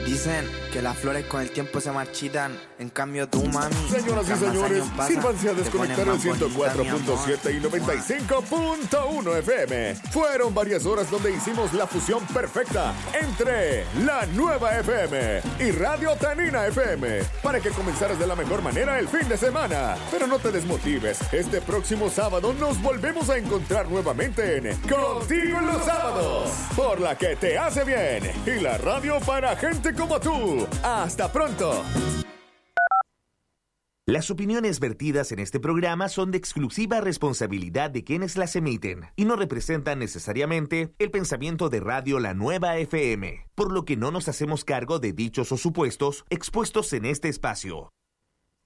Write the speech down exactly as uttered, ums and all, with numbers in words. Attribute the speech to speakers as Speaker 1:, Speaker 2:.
Speaker 1: Dicen que las flores con el tiempo se marchitan, en cambio tú, mami.
Speaker 2: Señoras y señores, sírvanse a desconectar el ciento cuatro punto siete y noventa y cinco punto uno F M. Fueron varias horas donde hicimos la fusión perfecta entre la nueva F M y Radio Tanina F M para que comenzaras de la mejor manera el fin de semana. Pero no te desmotives, este próximo sábado nos volvemos a encontrar nuevamente en Contigo en los Sábados, por la que te hace bien y la radio para gente como tú. ¡Hasta pronto!
Speaker 3: Las opiniones vertidas en este programa son de exclusiva responsabilidad de quienes las emiten y no representan necesariamente el pensamiento de Radio La Nueva F M, por lo que no nos hacemos cargo de dichos o supuestos expuestos en este espacio.